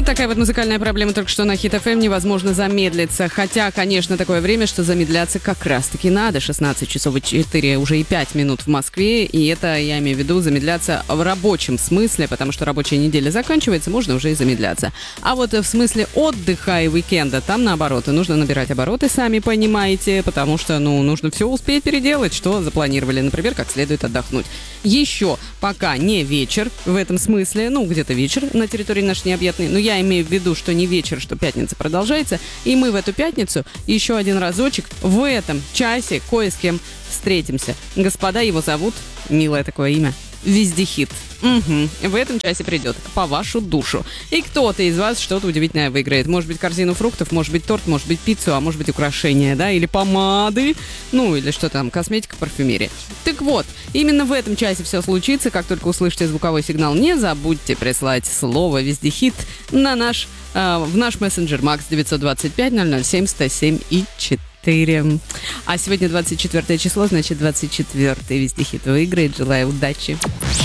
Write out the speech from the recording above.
такая вот музыкальная проблема только что на Хит FM. Невозможно замедлиться. Хотя, конечно, такое время, что замедляться как раз-таки надо. 16 часов и 4, уже и 5 минут в Москве. И это, я имею в виду, замедляться в рабочем смысле, потому что рабочая неделя заканчивается, можно уже и замедляться. А вот в смысле отдыха и уикенда, там наоборот. И нужно набирать обороты, сами понимаете, потому что, нужно все успеть переделать, что запланировали. Например, как следует отдохнуть. Еще пока не вечер в этом смысле, где-то вечер на территории нашей необъятной, но я имею в виду, что не вечер, что пятница продолжается, и мы в эту пятницу еще один разочек в этом часе кое с кем встретимся. Господа, его зовут, милое такое имя, Вездехит. В этом часе придет по вашу душу. И кто-то из вас что-то удивительное выиграет. Может быть, корзину фруктов, может быть, торт, может быть, пиццу, а может быть, украшения, или помады, или что там, косметика, парфюмерия. Так вот, именно в этом часе все случится. Как только услышите звуковой сигнал, не забудьте прислать слово «Вездехит» в наш мессенджер Макс 925 007 107 и 4. А сегодня 24 число, значит 24-й Вездехит выиграет. Желаю удачи.